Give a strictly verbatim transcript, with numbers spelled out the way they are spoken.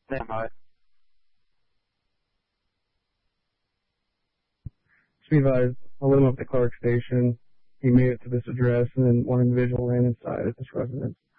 Stand by. Be advised, I lit him up at Clark Station. He made it to this address, and then one individual ran inside at this residence.